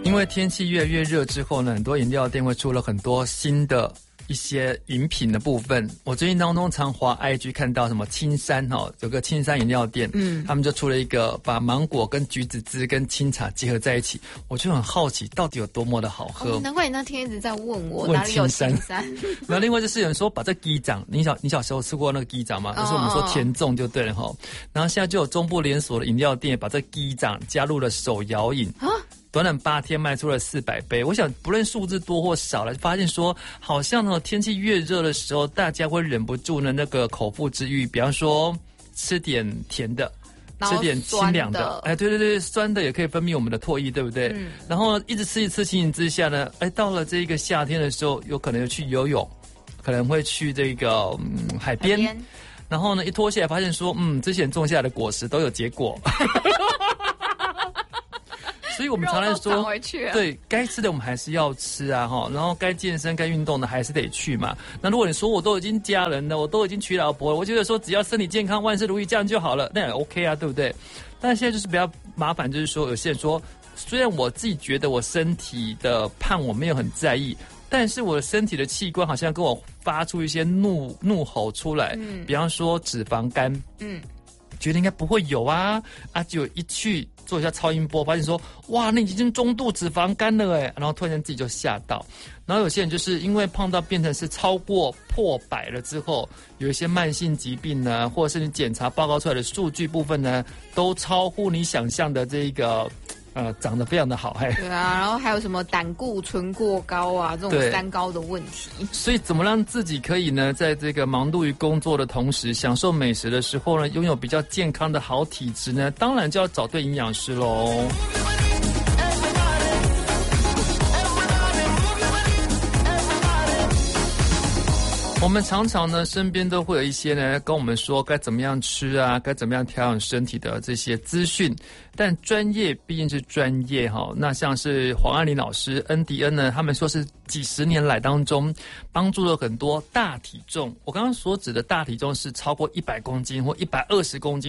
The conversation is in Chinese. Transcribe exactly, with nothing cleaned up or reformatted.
因为天气越来越热之后呢，很多饮料店会出了很多新的一些饮品的部分。我最近当中常滑 I G 看到什么青山哈，有个青山饮料店，嗯，他们就出了一个把芒果跟橘子汁跟清茶结合在一起，我就很好奇到底有多么的好喝。 哦、难怪你那天一直在问我问哪里有青山。 然后另外就是有人说把这鸡掌，你小你小时候吃过那个鸡掌吗？就是我们说甜粽就对了哈。然后现在就有中部连锁的饮料店把这鸡掌加入了手摇饮啊。短短八天卖出了四百杯，我想不论数字多或少了，发现说好像呢天气越热的时候，大家会忍不住呢那个口腹之欲，比方说吃点甜的，吃点清凉的，哎，对对对，酸的也可以分泌我们的唾液，对不对？嗯。然后一直吃一次情形之下呢，哎，到了这个夏天的时候，有可能去游泳，可能会去这个、嗯、海边，海边然后呢一脱下来发现说，嗯，之前种下来的果实都有结果。所以我们常常说，对该吃的我们还是要吃啊，哈，然后该健身、该运动的还是得去嘛。那如果你说我都已经嫁人了，我都已经娶老婆了，我觉得说只要身体健康、万事如意这样就好了，那也 OK 啊，对不对？但现在就是比较麻烦，就是说有些人说，虽然我自己觉得我身体的胖我没有很在意，但是我的身体的器官好像跟我发出一些怒怒吼出来，嗯，比方说脂肪肝，嗯。觉得应该不会有啊，啊，就一去做一下超音波，发现说，哇，那已经中度脂肪肝了哎，然后突然间自己就吓到。然后有些人就是因为胖到变成是超过破百了之后，有一些慢性疾病呢，或者是你检查报告出来的数据部分呢，都超乎你想象的这个。呃，长得非常的好，嘿。 对啊，然后还有什么胆固醇过高啊，这种三高的问题。 所以怎么让自己可以呢，在这个忙碌于工作的同时，享受美食的时候呢，拥有比较健康的好体质呢？当然就要找对营养师喽。我们常常呢，身边都会有一些呢，跟我们说该怎么样吃啊，该怎么样调养身体的这些资讯。但专业毕竟是专业哈，那像是黄安林老师、恩迪恩呢，他们说是几十年来当中帮助了很多大体重。我刚刚所指的大体重是超过一百公斤或一百二十公斤。